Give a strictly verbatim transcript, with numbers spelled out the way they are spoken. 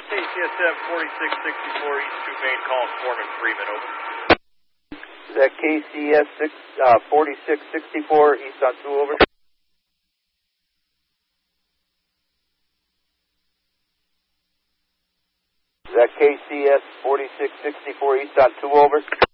K C S M forty-six sixty-four East two main, calling Foreman Freeman, over. Is that K C S six, uh, forty-six sixty-four East on two, over? Is that K C S forty-six sixty-four East on two, over?